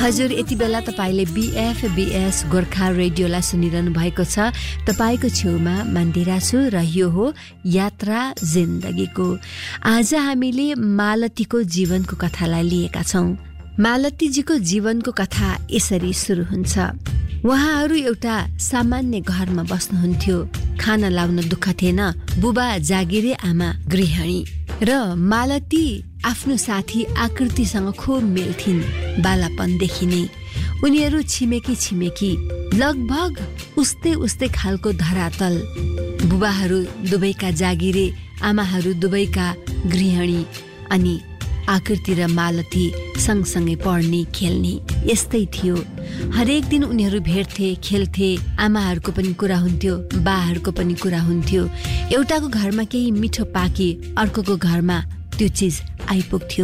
हजुर, यति बेला तपाईले BFBS गोर्खा रेडियोलाई सुनिरहनु भएको छ। तपाईको छेउमा मन्दिरा छु र यो हो यात्रा जिन्दगीको। आज हामीले मालतीको जीवनको कथालाई लिएका छौं। मालतीजीको जीवनको कथा यसरी सुरु हुन्छ। उहाँहरू एउटा सामान्य घरमा बस्नुहुन्थ्यो। खाना लाउन दुःख थिएन। बुबा जागिरे, आमा गृहिणी र मालती आफ्नो साथी आकृतिसँग खूब मिल्थिन्। बालापनदेखि नै उनीहरू छिमेकी लगभग उस्तै खालको धरातल। बुबाहरू दुवैका जागिरे, आमाहरू दुवैका गृहिणी अनि आकृति र मालती सँगसँगै पढ्ने खेल्ने यस्तै थियो। हरेक दिन उनीहरू भेट्थे, खेल्थे। आमाहरूको पनि कुरा हुन्थ्यो, बाहरूको पनि कुरा हुन्थ्यो। एउटाको घरमा केही मिठो पाके अर्कोको घरमा त्यो चिज आइपुग्थ्यो।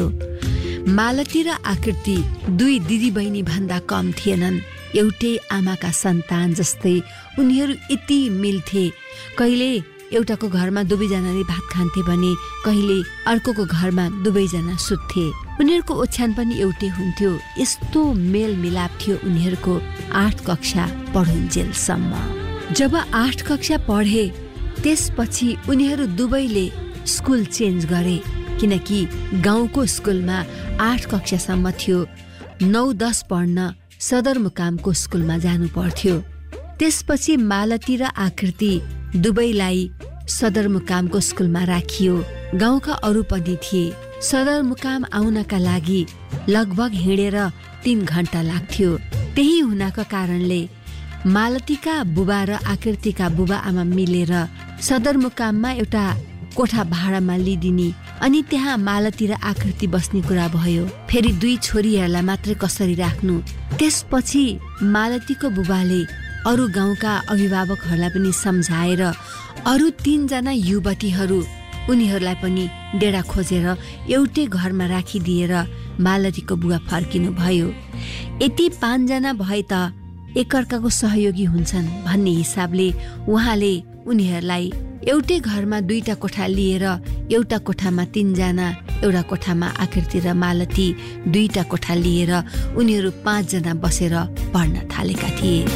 मालती र आकृति दुई दिदी बहिनी भन्दा कम थिएनन्। एउटै आमाका सन्तान जस्तै उनीहरू यति मिल्थे। कहिले एउटाको घरमा दुवैजनाले भात खान्थे भने कहिले अर्कोको घरमा दुवैजना सुत्थे। उनीहरूको ओछ्यान पनि एउटै हुन्थ्यो। यस्तो मेल मिलाप थियो उनीहरूको 8 कक्षा पढुन्जेलसम्म। जब 8 कक्षा पढे त्यसपछि उनीहरू दुवैले स्कुल चेन्ज गरे, किनकि गाउँको स्कुलमा 8 कक्षासम्म थियो। 9-10 पढ्न सदरमुकामको स्कुलमा जानु पर्थ्यो। त्यसपछि मालती र आकृति दुवैलाई सदरमुकामको स्कुलमा राखियो। गाउँका अरू पनि थिए। सदरमुकाम आउनका लागि लगभग हिँडेर 3 घण्टा लाग्थ्यो। त्यही हुनाको कारणले मालतीका बुबा र आकृतिका बुबा आमा मिलेर सदरमुकाममा एउटा कोठा भाडामा लिदिने अनि त्यहाँ मालती र आकृति बस्ने कुरा भयो। फेरि 2 छोरीहरूलाई मात्रै कसरी राख्नु। त्यसपछि मालतीको बुबाले अरू गाउँका अभिभावकहरूलाई पनि सम्झाएर अरू 3 जना युवतीहरू उनीहरूलाई पनि डेरा खोजेर एउटै घरमा राखिदिएर मालतीको बुवा फर्किनु भयो। यति 5 जना भए त एकअर्काको सहयोगी हुन्छन् भन्ने हिसाबले उहाँले उनीहरूलाई एउटै घरमा 2टा कोठा लिएर एउटा कोठामा 3 जना, एउटा कोठामा आकृति र मालती 2टा कोठा लिएर उनीहरू 5 जना बसेर पढ्न थालेका थिए।